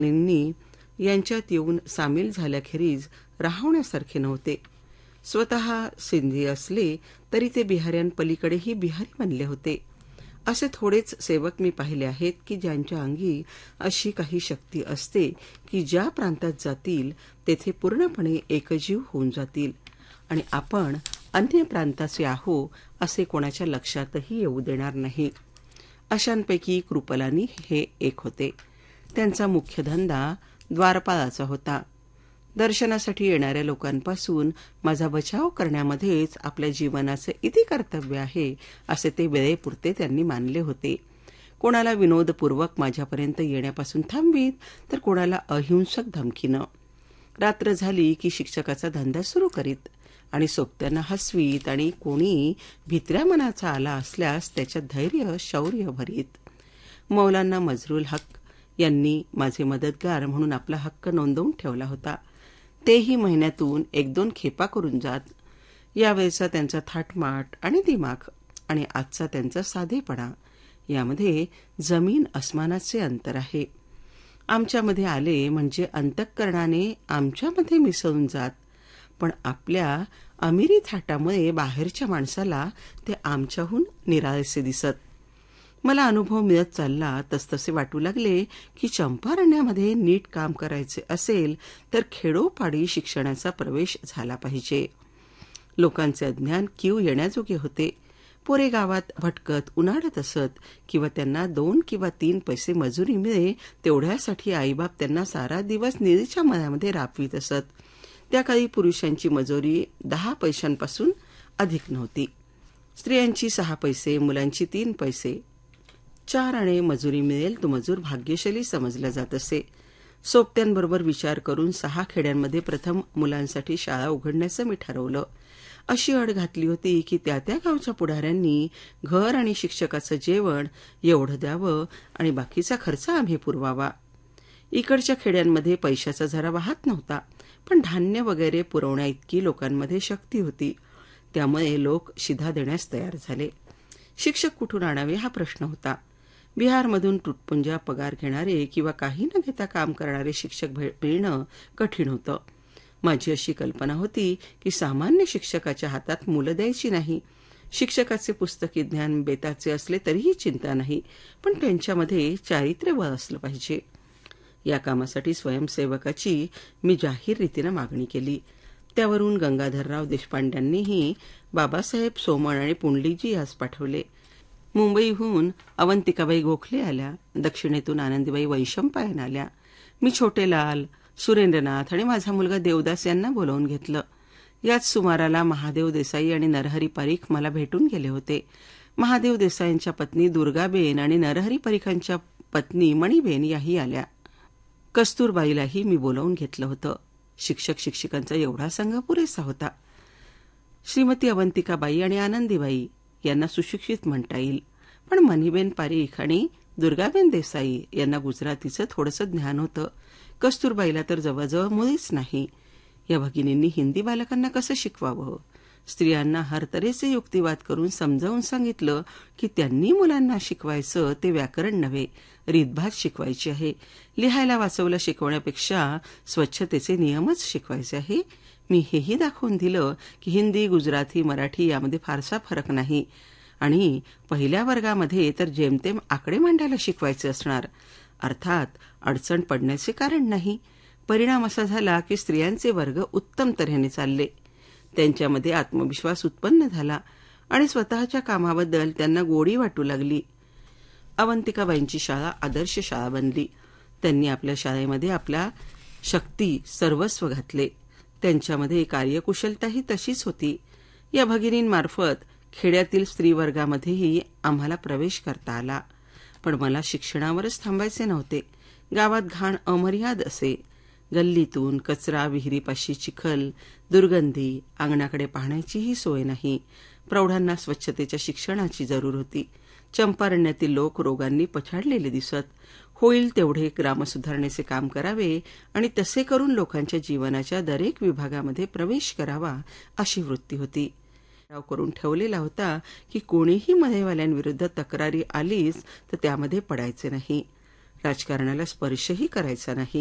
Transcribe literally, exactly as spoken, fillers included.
निंनी यांच्यात येऊन सामील झाल्याखेरीज राहण्यासारखे नव्हते. स्वतः सिंधी असले तरी ते बिहाऱ्यांपलीकडेही बिहारी बनले होते. असे थोडेच सेवक मी पाहिले आहेत की ज्यांच्या अंगी अशी काही शक्ती असते की ज्या प्रांतात जातील तेथे पूर्णपणे एकजीव होऊन जातील आणि आपण अन्य प्रांताचे आहो असे कोणाच्या लक्षातही येऊ देणार नाही. अशांपैकी कृपलानी हे एक होते. त्यांचा मुख्य धंदा द्वारपालाचा होता. दर्शनासाठी येणाऱ्या लोकांपासून माझा बचाव करण्यामध्येच आपल्या जीवनाचे इति कर्तव्य आहे असे ते वेळेपुरते त्यांनी मानले होते. कोणाला विनोदपूर्वक माझ्यापर्यंत येण्यापासून थांबवीत तर कोणाला अहिंसक धमकीनं. रात्र झाली की शिक्षकाचा धंदा सुरू करीत आणि सोबत्यांना हसवीत आणि कोणी भित्र्या मनाचा आला असल्यास त्याच्यात धैर्य शौर्य भरीत. मौलाना मजरुल हक यांनी माझे मदतगार म्हणून आपला हक्क नोंदवून ठेवला होता. तेही महिन्यातून एक दोन खेपा करून जात. यावेळेचा त्यांचा थाटमाट आणि दिमाग आणि आजचा त्यांचा साधेपणा यामध्ये जमीन अस्मानाचे अंतर आहे. आमच्यामध्ये आले म्हणजे अंतःकरणाने आमच्यामध्ये मिसळून जात, पण आपल्या अमिरी थाटामुळे बाहेरच्या माणसाला ते आमच्याहून निराळेसे दिसत. मला अनुभव मिळत चालला तसतसे वाटू लागले की चंपारण्यामध्ये नीट काम करायचे असेल तर खेडोपाडी शिक्षणाचा प्रवेश झाला पाहिजे. लोकांचे अज्ञान कीव येण्याजोगे होते. पोरे गावात भटकत उन्हाळत असत किंवा त्यांना दोन किंवा तीन पैसे मजुरी मिळे तेवढ्यासाठी आईबाप त्यांना सारा दिवस निळीच्या मळ्यामध्ये राबवीत असत. त्या काळी पुरुषांची मजुरी दहा पैशांपासून अधिक नव्हती. स्त्रियांची सहा पैसे, मुलांची तीन पैसे. चार आणे मजुरी मिळेल तो मजूर भाग्यशाली समजला जात असे. सोबत्यांबरोबर विचार करून सहा खेड्यांमध्ये प्रथम मुलांसाठी शाळा उघडण्याचं मी ठरवलं. अशी अट घातली होती की त्या त्या गावच्या पुढाऱ्यांनी घर आणि शिक्षकाचं जेवण एवढं द्यावं आणि बाकीचा खर्च आम्ही पुरवावा. इकडच्या खेड्यांमध्ये पैशाचा जरा वाहत नव्हता, पण धान्य वगैरे पुरवण्याइतकी लोकांमध्ये शक्ती होती. त्यामुळे लोक शिधा देण्यास तयार झाले. शिक्षक कुठून आणावे हा प्रश्न होता. बिहारमधून तुटपुंजा पगार घेणारे किंवा काही न घेता काम करणारे शिक्षक मिळणं कठीण होतं. माझी अशी कल्पना होती की सामान्य शिक्षकाच्या हातात मुलं द्यायची नाही. शिक्षकाचे पुस्तकी ज्ञान बेताचे असले तरीही चिंता नाही, पण त्यांच्यामध्ये चारित्र्य बळ असलं पाहिजे. या कामासाठी स्वयंसेवकाची मी जाहीर रीतीनं मागणी केली. त्यावरून गंगाधरराव देशपांड्यांनीही बाबासाहेब सोमण आणि पुंडलिकजी यास पाठवले. मुंबईहून अवंतिकाबाई गोखले आल्या. दक्षिणेतून आनंदीबाई वैशंपायन आल्या. मी छोटेलाल, सुरेंद्रनाथ आणि माझा मुलगा देवदास यांना बोलावून घेतलं. याच सुमाराला महादेव देसाई आणि नरहरी परीख मला भेटून गेले होते. महादेव देसाईंच्या पत्नी दुर्गाबेन आणि नरहरी परीखांच्या पत्नी मणीबेन याही आल्या. कस्तुरबाईलाही मी बोलावून घेतलं होतं. शिक्षक शिक्षिकांचा एवढा संघ पुरेसा होता. श्रीमती अवंतिकाबाई आणि आनंदीबाई यांना सुशिक्षित म्हणता येईल, पण मणीबेन पारीख आणि दुर्गाबेन देसाई यांना गुजरातीचं थोडंसं ज्ञान होतं. कस्तुरबाईला तर जवळजवळ मुळीच नाही. या भगिनींनी हिंदी बालकांना कसं शिकवावं? स्त्रियांना हर तऱ्हेचे युक्तिवाद करून समजावून सांगितलं की त्यांनी मुलांना शिकवायचं ते व्याकरण नव्हे, रीतभात शिकवायची आहे. लिहायला वाचवलं शिकवण्यापेक्षा स्वच्छतेचे नियमच शिकवायचे आहे. मी हेही दाखवून दिलं की हिंदी, गुजराती, मराठी यामध्ये फारसा फरक नाही आणि पहिल्या वर्गामध्ये तर जेमतेम आकडे मांडायला शिकवायचे असणार. अर्थात अडचण पडण्याचे कारण नाही. परिणाम असा झाला की स्त्रियांचे वर्ग उत्तम तऱ्हेने चालले. त्यांच्यामध्ये आत्मविश्वास उत्पन्न झाला आणि स्वतःच्या कामाबद्दल त्यांना गोडी वाटू लागली. अवंतिकाबाईंची शाळा आदर्श शाळा बनली. त्यांनी आपल्या शाळेमध्ये आपल्या शक्ती सर्वस्व घातले. त्यांच्यामध्ये कार्यकुशलताही तशीच होती. या भगिनींमार्फत खेड्यातील स्त्रीवर्गामध्येही आम्हाला प्रवेश करता आला. पण मला शिक्षणावरच थांबायचे नव्हते. गावात घाण अमर्याद असे. गल्लीतून कचरा, विहिरीपाशी चिखल, दुर्गंधी, अंगणाकडे पाहण्याचीही सोय नाही. प्रौढांना स्वच्छतेच्या शिक्षणाची जरूर होती. चंपारण्यातील लोक रोगांनी पछाडलेले दिसत. होईल तेवढे ग्रामसुधारणेचे काम करावे आणि तसे करून लोकांच्या जीवनाच्या दरेक विभागामध्ये प्रवेश करावा अशी वृत्ती होती. ठराव करून ठेवलेला होता की कोणीही मळेवाल्यांविरुद्ध तक्रारी आलीच तर त्यामध्ये पडायचे नाही. राजकारणाला स्पर्शही करायचा नाही.